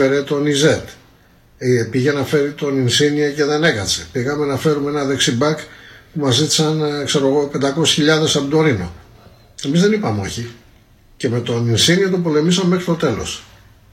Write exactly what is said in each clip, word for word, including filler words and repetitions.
φέρε τον Ιζέτ. Ε, πήγε να φέρει τον Ινσίνια και δεν έκατσε. Πήγαμε να φέρουμε ένα δεξιμπάκ που μας ζήτησαν, ξέρω εγώ, πεντακόσιες χιλιάδες από τον Ρήνο. Εμείς δεν είπαμε όχι. Και με τον Ινσίνια τον πολεμήσαμε μέχρι το τέλος.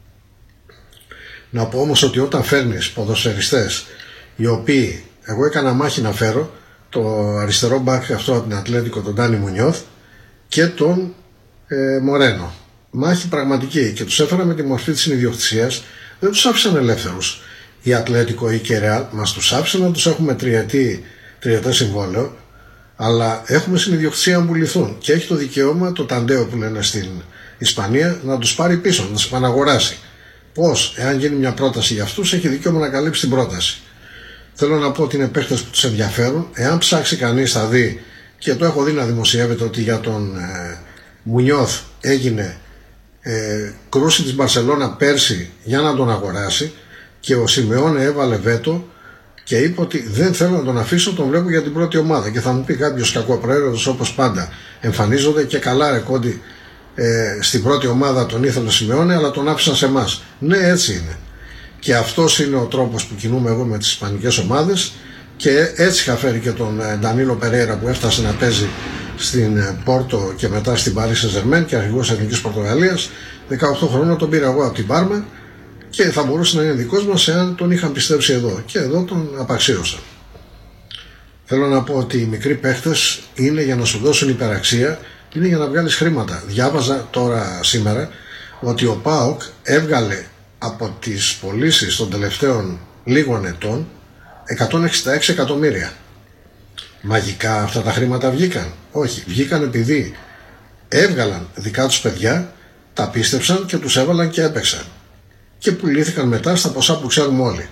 Να πω όμως ότι όταν φέρνεις ποδοσφαιριστές οι οποίοι, εγώ έκανα μάχη να φέρω το αριστερό μπακ αυτό από την Ατλέτικο, τον Ντάνι Μουνιώθ, και τον ε, Μορένο. Μάχη πραγματική, και τους έφερα με τη μορφή της ιδιοκτησίας. Δεν τους άφησαν ελεύθερους η Ατλέτικο ή η Ρεάλ. Μας τους άφησαν να τους έχουμε τριετή, τριετές συμβόλαιο, αλλά έχουμε συνειδιοκτησία να πουληθούν και έχει το δικαίωμα το ταντέο που λένε στην Ισπανία να τους πάρει πίσω, να τους επαναγοράσει. Πώς, εάν γίνει μια πρόταση για αυτούς, έχει δικαίωμα να καλύψει την πρόταση. Θέλω να πω ότι είναι παίχτες που τους ενδιαφέρουν. Εάν ψάξει κανείς θα δει, και το έχω δει να δημοσιεύεται, ότι για τον ε, Μουνιώθ έγινε ε, κρούση της Μπαρσελόνα πέρσι για να τον αγοράσει, και ο Σιμεώνε έβαλε βέτο και είπε ότι δεν θέλω να τον αφήσω, τον βλέπω για την πρώτη ομάδα. Και θα μου πει κάποιος κακοπροαίρετος, όπως πάντα εμφανίζονται, και καλά ρε Κόντι, ε, στην πρώτη ομάδα τον ήθελε ο Σιμεώνε αλλά τον άφησαν σε εμάς. Ναι, έτσι είναι. Και αυτός είναι ο τρόπος που κινούμε εγώ με τις ισπανικές ομάδες, και έτσι είχα φέρει και τον Ντανίλο Περέιρα που έφτασε να παίζει στην Πόρτο και μετά στην Παρί Σεν-Ζερμέν και αρχηγός Εθνικής Πορτογαλίας. δεκαοκτώ χρόνων τον πήρα εγώ από την Πάρμα και θα μπορούσε να είναι δικός μας εάν τον είχαν πιστέψει εδώ, και εδώ τον απαξίωσαν. Θέλω να πω ότι οι μικροί παίχτες είναι για να σου δώσουν υπεραξία, είναι για να βγάλεις χρήματα. Διάβαζα τώρα σήμερα ότι ο ΠΑΟΚ έβγαλε από τις πωλήσεις των τελευταίων λίγων ετών εκατόν εξήντα έξι εκατομμύρια. Μαγικά αυτά τα χρήματα βγήκαν? Όχι, βγήκαν επειδή έβγαλαν δικά τους παιδιά, τα πίστεψαν και τους έβαλαν και έπαιξαν, και πουλήθηκαν μετά στα ποσά που ξέρουμε όλοι.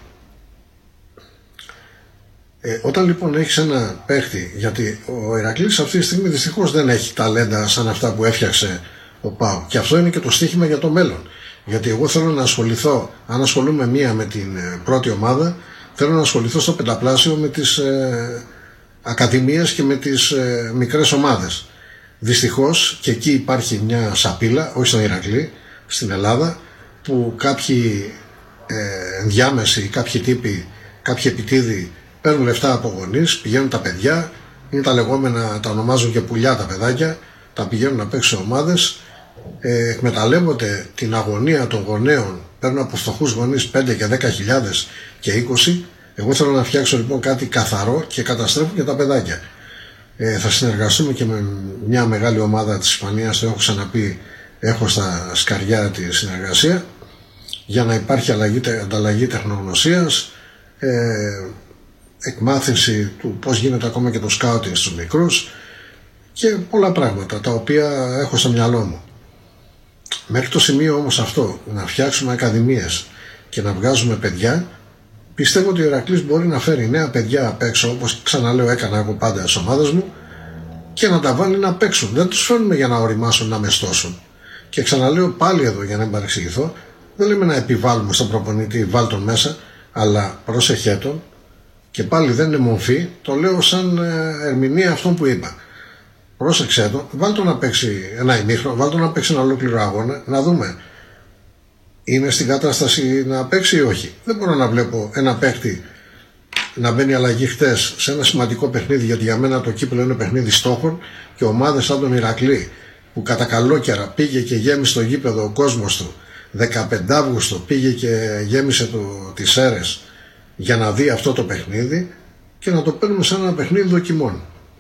Ε, όταν λοιπόν έχεις ένα παίχτη, γιατί ο Ηρακλής αυτή τη στιγμή δυστυχώς δεν έχει ταλέντα σαν αυτά που έφτιαξε ο ΠΑΟΚ, και αυτό είναι και το στοίχημα για το μέλλον. Γιατί εγώ θέλω να ασχοληθώ, αν ασχολούμαι μία με την πρώτη ομάδα, θέλω να ασχοληθώ στο πενταπλάσιο με τις ε, ακαδημίες και με τις ε, μικρές ομάδες. Δυστυχώς και εκεί υπάρχει μια σαπίλα, όχι στον Ηρακλή, στην Ελλάδα, που κάποιοι ε, ενδιάμεσοι, κάποιοι τύποι, κάποιοι επιτίδοι παίρνουν λεφτά από γονείς, πηγαίνουν τα παιδιά, είναι τα λεγόμενα, τα ονομάζουν και πουλιά τα παιδάκια, τα πηγαίνουν να παίξουν ομάδες, ε, εκμεταλλεύονται την αγωνία των γονέων, παίρνουν από φτωχούς γονείς πέντε και δέκα χιλιάδες και είκοσι. Εγώ θέλω να φτιάξω λοιπόν κάτι καθαρό και καταστρέφω και τα παιδάκια. Ε, θα συνεργαστούμε και με μια μεγάλη ομάδα της Ισπανίας, το έχω ξαναπεί, έχω στα σκαριά τη συνεργασία, για να υπάρχει αλλαγή, ανταλλαγή τεχνογνωσίας, ε, εκμάθηση του πώς γίνεται ακόμα και το σκάουτινγκ στους μικρούς και πολλά πράγματα τα οποία έχω στο μυαλό μου. Μέχρι το σημείο όμως αυτό, να φτιάξουμε ακαδημίες και να βγάζουμε παιδιά, πιστεύω ότι ο Ηρακλής μπορεί να φέρει νέα παιδιά απ' έξω, όπως ξαναλέω έκανα εγώ πάντα στις ομάδες μου, και να τα βάλει να παίξουν. Δεν τους φέρνουμε για να οριμάσουν, να μεστώσουν. Και ξαναλέω πάλι εδώ, για να μην παρεξηγηθώ, δεν λέμε να επιβάλλουμε στον προπονητή βάλ τον μέσα, αλλά πρόσεχέ τον, και πάλι δεν είναι μορφή, το λέω σαν ερμηνεία αυτών που είπα. Πρόσεξέ τον, βάλ τον να παίξει ένα ημίχρονο, βάλ τον να παίξει ένα ολόκληρο αγώνα, να δούμε είναι στην κατάσταση να παίξει ή όχι. Δεν μπορώ να βλέπω ένα παίκτη να μπαίνει αλλαγή χτες σε ένα σημαντικό παιχνίδι, γιατί για μένα το κύπελλο είναι παιχνίδι στόχων, και ομάδες σαν τον Ηρακλή που κατά καλόκαιρα πήγε και γέμισε το γήπεδο ο κόσμος του, δεκαπέντε Αυγούστου πήγε και γέμισε το, τις Σέρρες για να δει αυτό το παιχνίδι, και να το παίρνουμε σαν ένα παιχνίδι δοκιμών.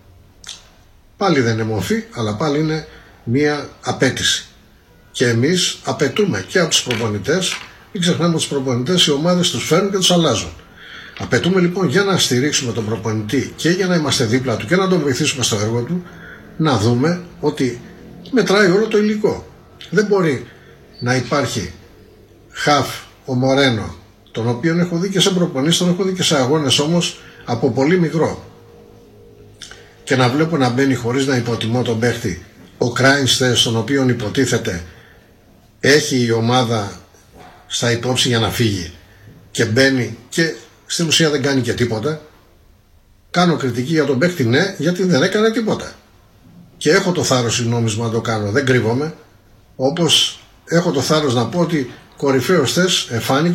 Πάλι δεν είναι μορφή, αλλά πάλι είναι μία απέτηση. Και εμείς απαιτούμε και από τους προπονητές, μην ξεχνάμε ότι τους προπονητές οι ομάδες τους φέρνουν και τους αλλάζουν. Απαιτούμε λοιπόν για να στηρίξουμε τον προπονητή και για να είμαστε δίπλα του και να τον βοηθήσουμε στο έργο του, να δούμε ότι μετράει όλο το υλικό. Δεν μπορεί να υπάρχει χαφ ο Μορένο, τον οποίον έχω δει και σε προπονήσεις, τον έχω δει και σε αγώνες όμως από πολύ μικρό, και να βλέπω να μπαίνει χωρίς να υποτιμώ τον παίχτη ο Κράινστες, τον οποίον υποτίθεται έχει η ομάδα στα υπόψη για να φύγει, και μπαίνει και στην ουσία δεν κάνει και τίποτα. Κάνω κριτική για τον παίχτη, ναι, γιατί δεν έκανε τίποτα, και έχω το θάρρος, συγγνώμη, να το κάνω, δεν κρύβομαι, όπως έχω το θάρρος να πω ότι κορυφαίος θες εφάνηκε.